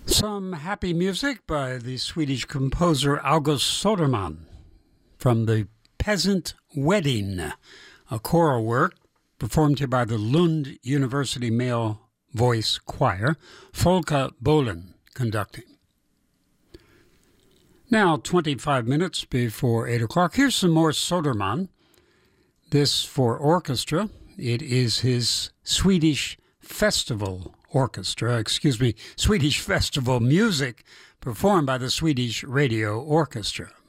Some happy music by the Swedish composer August Soderman from the Peasant Wedding, a choral work performed here by the Lund University Male Voice Choir, Folke Bolin conducting. Now, 25 minutes before 8 o'clock, here's some more Soderman. This for orchestra. It is his Swedish Festival Swedish Festival music performed by the Swedish Radio Orchestra.